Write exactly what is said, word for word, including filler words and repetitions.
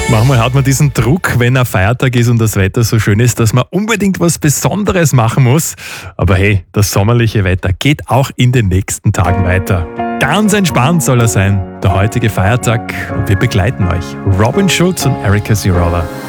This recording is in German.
Manchmal hat man diesen Druck, wenn ein Feiertag ist und das Wetter so schön ist, dass man unbedingt was Besonderes machen muss. Aber hey, das sommerliche Wetter geht auch in den nächsten Tagen weiter. Ganz entspannt soll er sein, der heutige Feiertag. Und wir begleiten euch. Robin Schulz und Erika Sirola.